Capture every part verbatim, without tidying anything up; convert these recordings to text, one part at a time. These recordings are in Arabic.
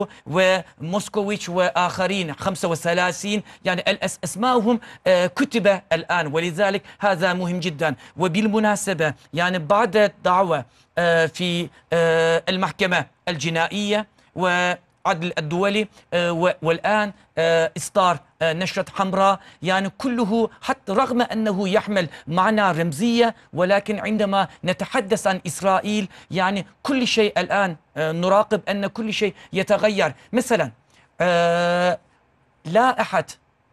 وموسكوفيتش وآخرين خمسة وثلاثين، يعني أسماءهم كتب الآن، ولذلك هذا مهم جدا. وبالمناسبة يعني بعد الدعوة في المحكمة الجنائية وعدل الدولي والآن إصدار نشرة حمراء، يعني كله حتى رغم أنه يحمل معنى رمزية، ولكن عندما نتحدث عن إسرائيل يعني كل شيء الآن نراقب أن كل شيء يتغير. مثلا لا أحد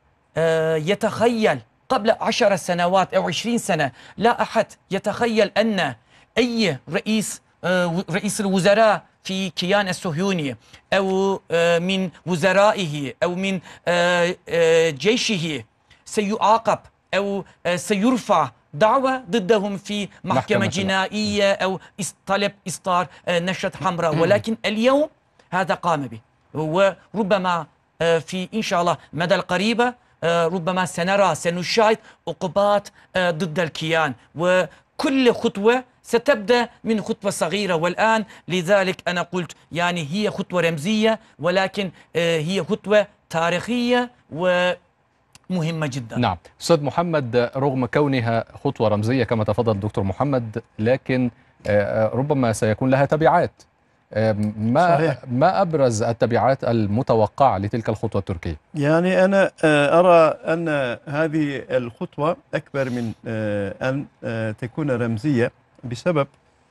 يتخيل قبل عشر سنوات أو عشرين سنة، لا أحد يتخيل أن أي رئيس رئيس الوزراء في كيان الصهيوني أو من وزرائه أو من جيشه سيعاقب أو سيرفع دعوة ضدهم في محكمة جنائية أو طلب إصدار نشرة حمراء. ولكن اليوم هذا قام به، وربما في إن شاء الله مدى القريبة ربما سنرى سنشاهد عقوبات ضد الكيان، وكل خطوة ستبدأ من خطوة صغيرة. والآن لذلك أنا قلت يعني هي خطوة رمزية، ولكن هي خطوة تاريخية ومهمة جدا. نعم أستاذ محمد، رغم كونها خطوة رمزية كما تفضل الدكتور محمد، لكن ربما سيكون لها تبعات. ما صحيح. ما أبرز التبعات المتوقعة لتلك الخطوة التركية؟ يعني أنا أرى أن هذه الخطوة أكبر من أن تكون رمزية، بسبب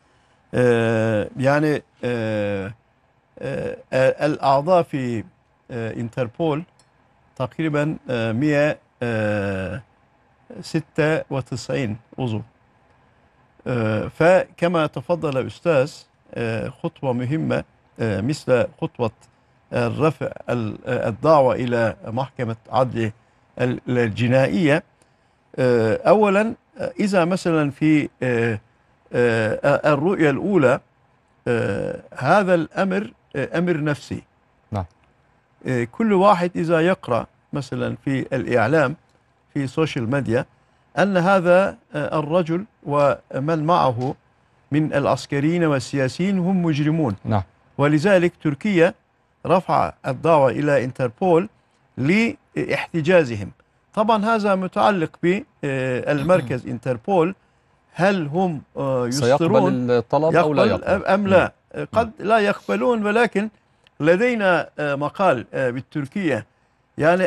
يعني الأعضاء في انتربول تقريبا مئة وستة وتسعين عضو، فكما تفضل الأستاذ خطوة مهمة مثل خطوة رفع الدعوة إلى محكمة عدل الجنائية. أولا إذا مثلا في الرؤية الأولى هذا الأمر أمر نفسي. نعم. كل واحد إذا يقرأ مثلا في الإعلام في السوشيال ميديا أن هذا الرجل ومن معه من العسكريين والسياسيين هم مجرمون. نعم. ولذلك تركيا رفع الدعوة إلى انتربول لاحتجازهم. طبعا هذا متعلق بالمركز انتربول، هل هم يصدرون سيقبل الطلب أو لا يقبل أم لا؟ قد لا يقبلون، ولكن لدينا مقال بالتركية يعني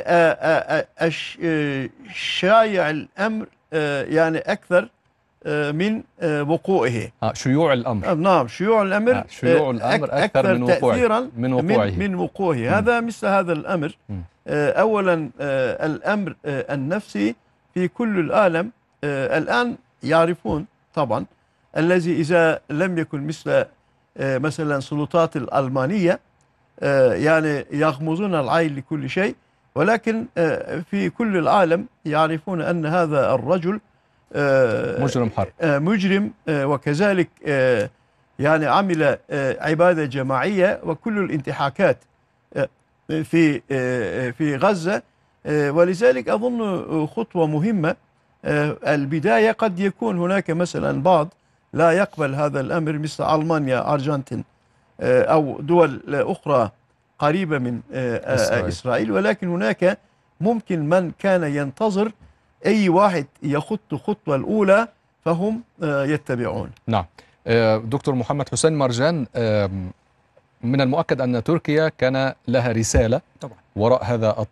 شايع الأمر يعني أكثر من وقوعه. آه شيوع الأمر. نعم شيوع الأمر. آه شيوع الأمر أكثر, أكثر من وقوعه من وقوعه من, من وقوعه. هذا مثل هذا الأمر. م. أولا الأمر النفسي في كل العالم الآن يعرفون طبعا، الذي إذا لم يكن مثل مثلا سلطات الألمانية يعني يغمضون العين لكل شيء، ولكن في كل العالم يعرفون أن هذا الرجل مجرم حرب، مجرم، وكذلك يعني عمل عبادة جماعية وكل الانتهاكات في في غزة. ولذلك أظن خطوة مهمة. البداية قد يكون هناك مثلا بعض لا يقبل هذا الأمر مثل ألمانيا، أرجنتين أو دول أخرى قريبة من إسرائيل. إسرائيل، ولكن هناك ممكن من كان ينتظر أي واحد يخط خطوة الأولى فهم يتبعون. نعم دكتور محمد حسين مرجان، من المؤكد أن تركيا كان لها رسالة طبعا وراء هذا